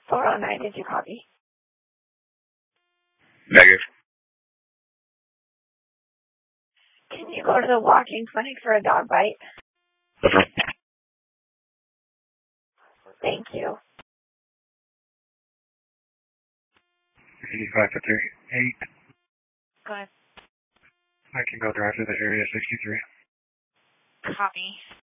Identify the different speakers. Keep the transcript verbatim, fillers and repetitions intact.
Speaker 1: four oh nine, did you copy?
Speaker 2: Negative.
Speaker 1: Can you go to the walking clinic for a dog bite? Thank you.
Speaker 2: eighty-five to thirty-eight.
Speaker 3: Go ahead.
Speaker 2: I can go drive to the area sixty-three.
Speaker 3: Copy.